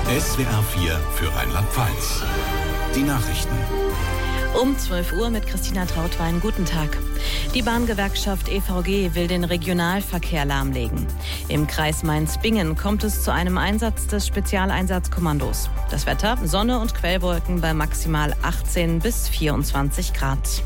SWR 4 für Rheinland-Pfalz. Die Nachrichten. Um 12 Uhr mit Christina Trautwein. Guten Tag. Die Bahngewerkschaft EVG will den Regionalverkehr lahmlegen. Im Kreis Mainz-Bingen kommt es zu einem Einsatz des Spezialeinsatzkommandos. Das Wetter: Sonne und Quellwolken bei maximal 18 bis 24 Grad.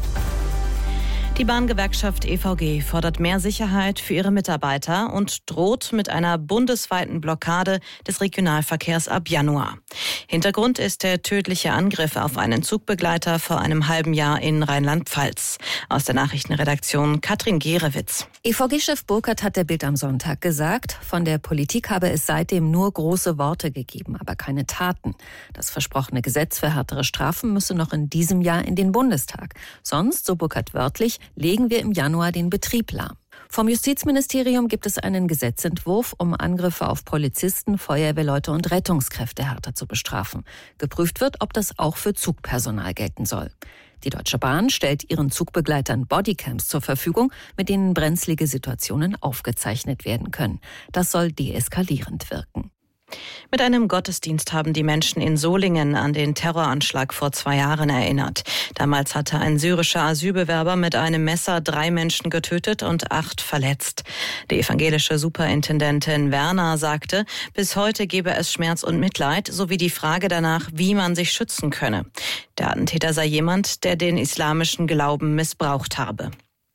Die Bahngewerkschaft EVG fordert mehr Sicherheit für ihre Mitarbeiter und droht mit einer bundesweiten Blockade des Regionalverkehrs ab Januar. Hintergrund ist der tödliche Angriff auf einen Zugbegleiter vor einem halben Jahr in Rheinland-Pfalz. Aus der Nachrichtenredaktion Katrin Gerewitz. EVG-Chef Burkhardt hat der Bild am Sonntag gesagt, von der Politik habe es seitdem nur große Worte gegeben, aber keine Taten. Das versprochene Gesetz für härtere Strafen müsse noch in diesem Jahr in den Bundestag. Sonst, so Burkhardt wörtlich, legen wir im Januar den Betrieb lahm. Vom Justizministerium gibt es einen Gesetzentwurf, um Angriffe auf Polizisten, Feuerwehrleute und Rettungskräfte härter zu bestrafen. Geprüft wird, ob das auch für Zugpersonal gelten soll. Die Deutsche Bahn stellt ihren Zugbegleitern Bodycams zur Verfügung, mit denen brenzlige Situationen aufgezeichnet werden können. Das soll deeskalierend wirken. Mit einem Gottesdienst haben die Menschen in Solingen an den Terroranschlag vor 2 Jahren erinnert. Damals hatte ein syrischer Asylbewerber mit einem Messer 3 Menschen getötet und 8 verletzt. Die evangelische Superintendentin Werner sagte, bis heute gebe es Schmerz und Mitleid sowie die Frage danach, wie man sich schützen könne. Der Attentäter sei jemand, der den islamischen Glauben missbraucht habe.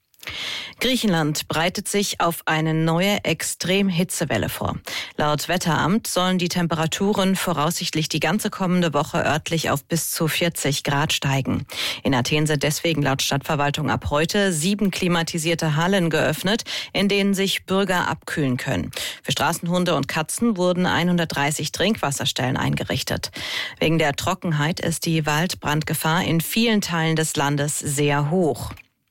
Griechenland breitet sich auf eine neue Extremhitzewelle vor. Laut Wetteramt sollen die Temperaturen voraussichtlich die ganze kommende Woche örtlich auf bis zu 40 Grad steigen. In Athen sind deswegen laut Stadtverwaltung ab heute 7 klimatisierte Hallen geöffnet, in denen sich Bürger abkühlen können. Für Straßenhunde und Katzen wurden 130 Trinkwasserstellen eingerichtet. Wegen der Trockenheit ist die Waldbrandgefahr in vielen Teilen des Landes sehr hoch.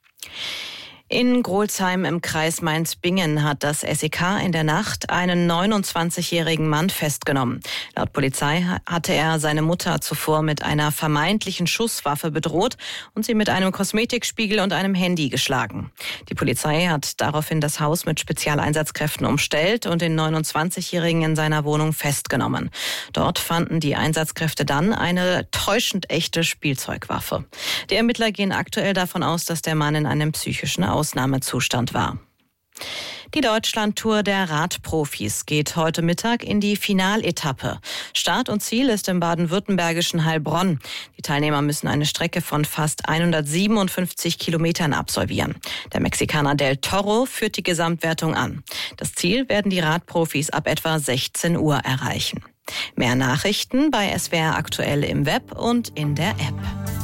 In Grolsheim im Kreis Mainz-Bingen hat das SEK in der Nacht einen 29-jährigen Mann festgenommen. Laut Polizei hatte er seine Mutter zuvor mit einer vermeintlichen Schusswaffe bedroht und sie mit einem Kosmetikspiegel und einem Handy geschlagen. Die Polizei hat daraufhin das Haus mit Spezialeinsatzkräften umstellt und den 29-jährigen in seiner Wohnung festgenommen. Dort fanden die Einsatzkräfte dann eine täuschend echte Spielzeugwaffe. Die Ermittler gehen aktuell davon aus, dass der Mann in einem psychischen Ausnahmezustand war. Die Deutschlandtour der Radprofis geht heute Mittag in die Finaletappe. Start und Ziel ist im baden-württembergischen Heilbronn. Die Teilnehmer müssen eine Strecke von fast 157 Kilometern absolvieren. Der Mexikaner Del Toro führt die Gesamtwertung an. Das Ziel werden die Radprofis ab etwa 16 Uhr erreichen. Mehr Nachrichten bei SWR aktuell im Web und in der App.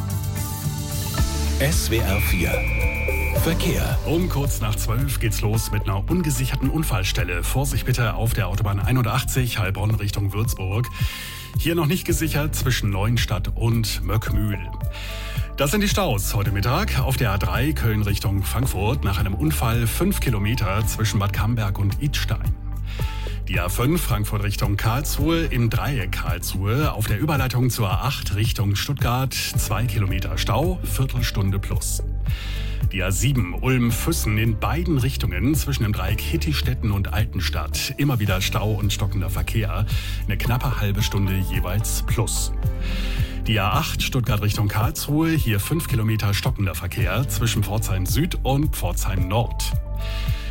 SWR 4 Verkehr. Um kurz nach 12 geht's los mit einer ungesicherten Unfallstelle. Vorsicht bitte auf der Autobahn 81 Heilbronn Richtung Würzburg. Hier noch nicht gesichert zwischen Neuenstadt und Möckmühl. Das sind die Staus heute Mittag auf der A3 Köln Richtung Frankfurt nach einem Unfall 5 Kilometer zwischen Bad Camberg und Idstein. Die A5 Frankfurt Richtung Karlsruhe im Dreieck Karlsruhe auf der Überleitung zur A8 Richtung Stuttgart 2 Kilometer Stau, Viertelstunde plus. Die A7 Ulm-Füssen in beiden Richtungen zwischen dem Dreieck Hittistetten und Altenstadt. Immer wieder Stau und stockender Verkehr. Eine knappe halbe Stunde jeweils plus. Die A8 Stuttgart Richtung Karlsruhe. Hier 5 Kilometer stockender Verkehr zwischen Pforzheim Süd und Pforzheim Nord.